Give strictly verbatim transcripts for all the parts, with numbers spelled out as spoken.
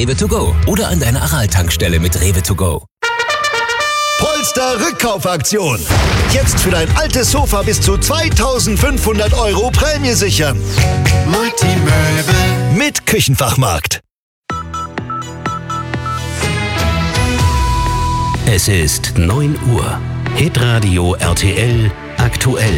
Rewe to go oder an deiner Aral-Tankstelle mit Rewe to go. Polster Rückkaufaktion. Jetzt für dein altes Sofa bis zu zweitausendfünfhundert Euro Prämie sichern. Multimöbel mit Küchenfachmarkt. Es ist neun Uhr. Hitradio R T L aktuell.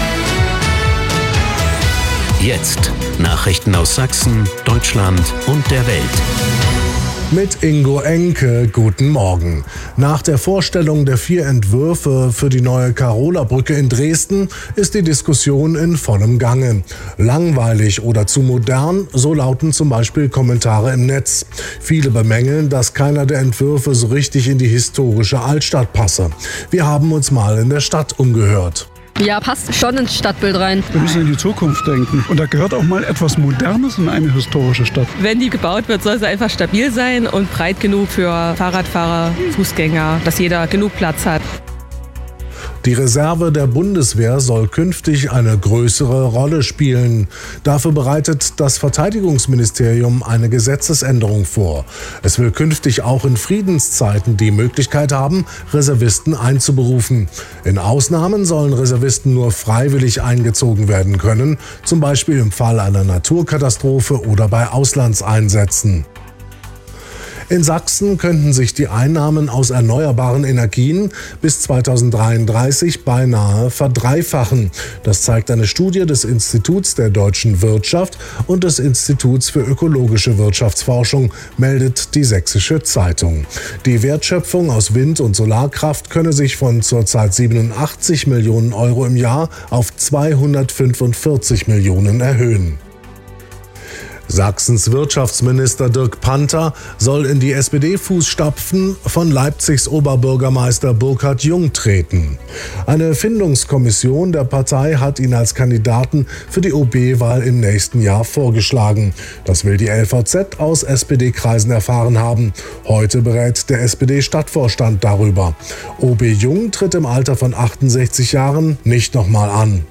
Jetzt Nachrichten aus Sachsen, Deutschland und der Welt. Mit Ingo Enke, guten Morgen. Nach der Vorstellung der vier Entwürfe für die neue Karola-Brücke in Dresden ist die Diskussion in vollem Gange. Langweilig oder zu modern, so lauten zum Beispiel Kommentare im Netz. Viele bemängeln, dass keiner der Entwürfe so richtig in die historische Altstadt passe. Wir haben uns mal in der Stadt umgehört. Ja, passt schon ins Stadtbild rein. Wir müssen in die Zukunft denken. Und da gehört auch mal etwas Modernes in eine historische Stadt. Wenn die gebaut wird, soll sie einfach stabil sein und breit genug für Fahrradfahrer, Fußgänger, dass jeder genug Platz hat. Die Reserve der Bundeswehr soll künftig eine größere Rolle spielen. Dafür bereitet das Verteidigungsministerium eine Gesetzesänderung vor. Es will künftig auch in Friedenszeiten die Möglichkeit haben, Reservisten einzuberufen. In Ausnahmen sollen Reservisten nur freiwillig eingezogen werden können, zum Beispiel im Fall einer Naturkatastrophe oder bei Auslandseinsätzen. In Sachsen könnten sich die Einnahmen aus erneuerbaren Energien bis zweitausenddreiunddreißig beinahe verdreifachen. Das zeigt eine Studie des Instituts der deutschen Wirtschaft und des Instituts für ökologische Wirtschaftsforschung, meldet die Sächsische Zeitung. Die Wertschöpfung aus Wind- und Solarkraft könne sich von zurzeit siebenundachtzig Millionen Euro im Jahr auf zweihundertfünfundvierzig Millionen erhöhen. Sachsens Wirtschaftsminister Dirk Panther soll in die S P D-Fußstapfen von Leipzigs Oberbürgermeister Burkhard Jung treten. Eine Findungskommission der Partei hat ihn als Kandidaten für die O B-Wahl im nächsten Jahr vorgeschlagen. Das will die L V Z aus S P D-Kreisen erfahren haben. Heute berät der S P D-Stadtvorstand darüber. O B Jung tritt im Alter von achtundsechzig Jahren nicht nochmal an.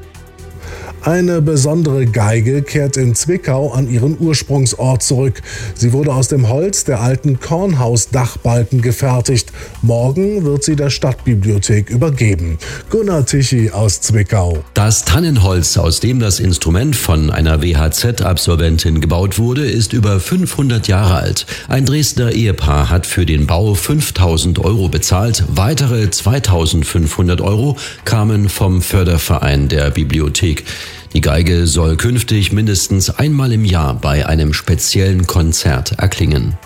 Eine besondere Geige kehrt in Zwickau an ihren Ursprungsort zurück. Sie wurde aus dem Holz der alten Kornhaus-Dachbalken gefertigt. Morgen wird sie der Stadtbibliothek übergeben. Gunnar Tichy aus Zwickau. Das Tannenholz, aus dem das Instrument von einer W H Z-Absolventin gebaut wurde, ist über fünfhundert Jahre alt. Ein Dresdner Ehepaar hat für den Bau fünftausend Euro bezahlt. Weitere zweitausendfünfhundert Euro kamen vom Förderverein der Bibliothek. Die Geige soll künftig mindestens einmal im Jahr bei einem speziellen Konzert erklingen.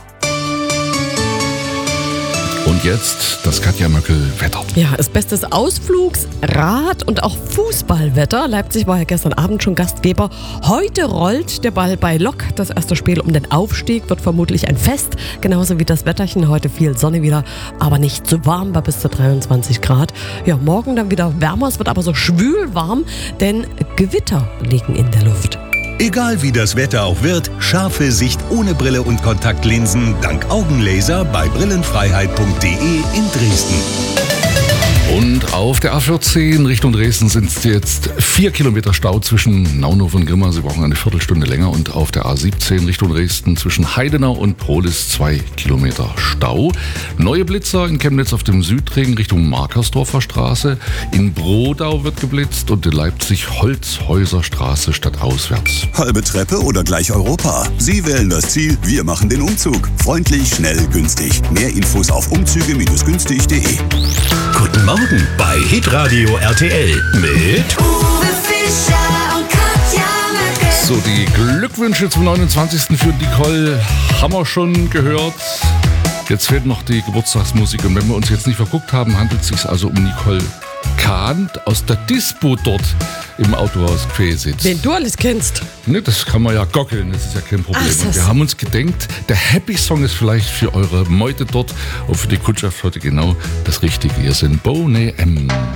Und jetzt das Katja Möckel-Wetter. Ja, das Beste des Ausflugs, Rad- und auch Fußballwetter. Leipzig war ja gestern Abend schon Gastgeber. Heute rollt der Ball bei Lok. Das erste Spiel um den Aufstieg wird vermutlich ein Fest. Genauso wie das Wetterchen. Heute viel Sonne wieder, aber nicht zu warm, bei bis zu dreiundzwanzig Grad. Ja, morgen dann wieder wärmer. Es wird aber so schwül warm, denn Gewitter liegen in der Luft. Egal wie das Wetter auch wird, scharfe Sicht ohne Brille und Kontaktlinsen dank Augenlaser bei brillenfreiheit punkt de in Dresden. Und auf der A vierzehn Richtung Dresden sind es jetzt vier Kilometer Stau zwischen Naunhof und Grimma. Sie brauchen eine Viertelstunde länger. Und auf der A siebzehn Richtung Dresden zwischen Heidenau und Prohlis zwei Kilometer Stau. Neue Blitzer in Chemnitz auf dem Südring Richtung Markersdorfer Straße. In Brodau wird geblitzt und in Leipzig Holzhäuserstraße stadtauswärts. Halbe Treppe oder gleich Europa? Sie wählen das Ziel, wir machen den Umzug. Freundlich, schnell, günstig. Mehr Infos auf umzüge günstig punkt de. Guten Morgen bei Hitradio R T L mit Uwe Fischer und Katja Möckel. So, die Glückwünsche zum neunundzwanzigsten für Nicole haben wir schon gehört. Jetzt fehlt noch die Geburtstagsmusik. Und wenn wir uns jetzt nicht verguckt haben, handelt es sich also um Nicole Kahn aus der Dispo dort im Autohaus Quäsitz. Den du alles kennst. Ne, das kann man ja gockeln, das ist ja kein Problem. Ach, Und wir haben uns gedenkt, der Happy Song ist vielleicht für eure Meute dort und für die Kundschaft heute genau das Richtige. Hier sind Boney M.